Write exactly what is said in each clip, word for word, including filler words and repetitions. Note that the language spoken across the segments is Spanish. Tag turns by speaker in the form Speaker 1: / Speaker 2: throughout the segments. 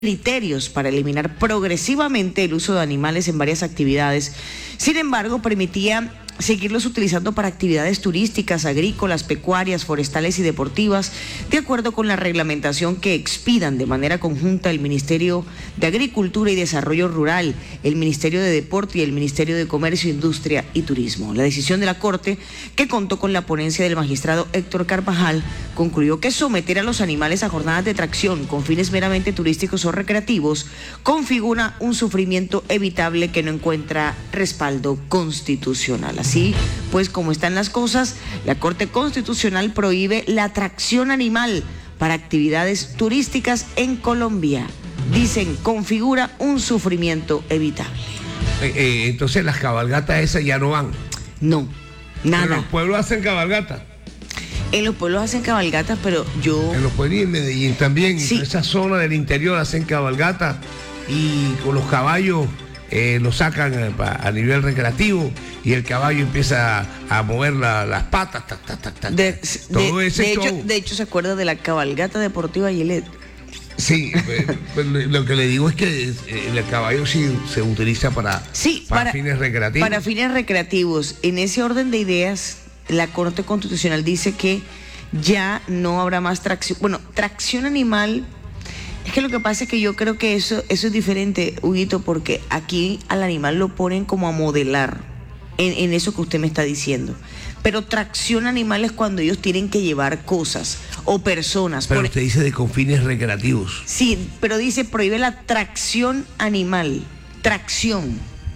Speaker 1: criterios para eliminar progresivamente el uso de animales en varias actividades. Sin embargo, permitía seguirlos utilizando para actividades turísticas, agrícolas, pecuarias, forestales y deportivas, de acuerdo con la reglamentación que expidan de manera conjunta el Ministerio de Agricultura y Desarrollo Rural, el Ministerio de Deporte y el Ministerio de Comercio, Industria y Turismo. La decisión de la Corte, que contó con la ponencia del magistrado Héctor Carvajal, concluyó que someter a los animales a jornadas de tracción con fines meramente turísticos o recreativos configura un sufrimiento evitable que no encuentra respaldo constitucional. Así pues, como están las cosas, la Corte Constitucional prohíbe la tracción animal para actividades turísticas en Colombia. Dicen, configura un sufrimiento evitable.
Speaker 2: Eh, eh, entonces las cabalgatas esas ya no van.
Speaker 1: No, nada.
Speaker 2: Pero los pueblos hacen cabalgata.
Speaker 1: En los pueblos hacen cabalgatas, pero yo...
Speaker 2: En los pueblos y en Medellín también,
Speaker 1: sí.
Speaker 2: En esa zona del interior hacen cabalgata y con los caballos eh, los sacan a, a nivel recreativo y el caballo empieza a, a mover la, las patas. Ta, ta, ta, ta,
Speaker 1: de,
Speaker 2: todo
Speaker 1: de,
Speaker 2: ese
Speaker 1: de,
Speaker 2: show.
Speaker 1: hecho, de hecho, se acuerda de la cabalgata deportiva y el...
Speaker 2: Sí, pues, pues, lo que le digo es que el caballo sí se utiliza para,
Speaker 1: sí,
Speaker 2: para,
Speaker 1: para
Speaker 2: fines recreativos.
Speaker 1: Para fines recreativos. En ese orden de ideas, la Corte Constitucional dice que ya no habrá más tracción. Bueno, tracción animal, es que lo que pasa es que yo creo que eso, eso es diferente, Huguito, porque aquí al animal lo ponen como a modelar en, en eso que usted me está diciendo. Pero tracción animal es cuando ellos tienen que llevar cosas o personas.
Speaker 2: Pero
Speaker 1: por...
Speaker 2: usted dice de con fines recreativos.
Speaker 1: Sí, pero dice prohíbe la tracción animal. Tracción.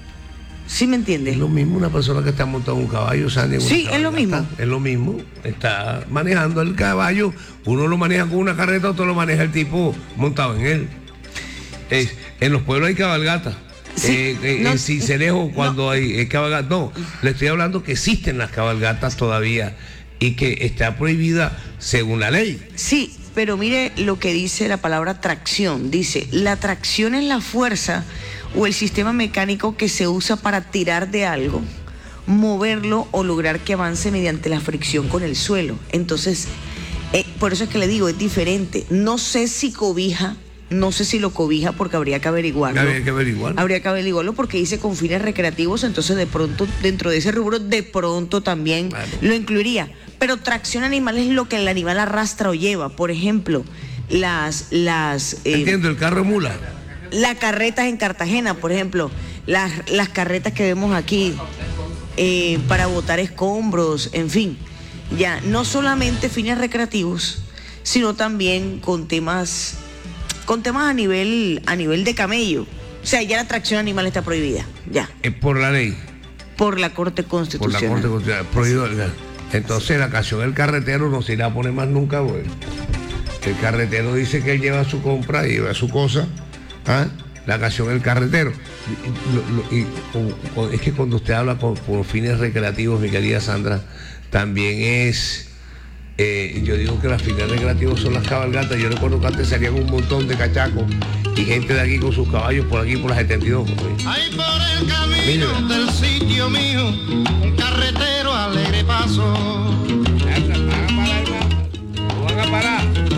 Speaker 1: ¿Sí me entiende?
Speaker 2: Es lo mismo una persona que está montada en un caballo, Sandy.
Speaker 1: Sí, es lo mismo.
Speaker 2: Es lo mismo. Está manejando el caballo. Uno lo maneja con una carreta, otro lo maneja el tipo montado en él. Es, en los pueblos hay cabalgata.
Speaker 1: Sí,
Speaker 2: eh, eh,
Speaker 1: no,
Speaker 2: en Cincelejo, cuando
Speaker 1: no.
Speaker 2: hay eh, cabalgatas. No, le estoy hablando que existen las cabalgatas todavía y que está prohibida según la ley.
Speaker 1: Sí, pero mire lo que dice la palabra tracción. Dice, la tracción es la fuerza o el sistema mecánico que se usa para tirar de algo, moverlo o lograr que avance mediante la fricción con el suelo. Entonces, eh, por eso es que le digo, es diferente. No sé si cobija, no sé si lo cobija porque habría que averiguarlo.
Speaker 2: Habría que averiguarlo.
Speaker 1: Habría que averiguarlo porque dice con fines recreativos, entonces de pronto, dentro de ese rubro, de pronto también claro. Lo incluiría. Pero tracción animal es lo que el animal arrastra o lleva. Por ejemplo, las... las
Speaker 2: eh, Entiendo, el carro mula.
Speaker 1: Las carretas en Cartagena, por ejemplo, las, las carretas que vemos aquí eh, para botar escombros, en fin, ya no solamente fines recreativos, sino también con temas, con temas a nivel, a nivel de camello. O sea, ya la tracción animal está prohibida, ya.
Speaker 2: Es por la ley.
Speaker 1: Por la Corte Constitucional.
Speaker 2: Por la Corte Constitucional, prohibido. Entonces la canción del carretero no se irá a poner más nunca, güey. El carretero dice que él lleva su compra y lleva su cosa. ¿Ah? La canción El Carretero. Y, y, y, y, es que cuando usted habla con, por fines recreativos, mi querida Sandra, también es, eh, yo digo que los fines recreativos son las cabalgatas. Yo recuerdo que antes salían un montón de cachacos y gente de aquí con sus caballos por aquí por las setenta y dos.
Speaker 3: Ahí por el camino Mira. Del sitio mío, un carretero alegre paso.
Speaker 2: Van a parar, van a parar.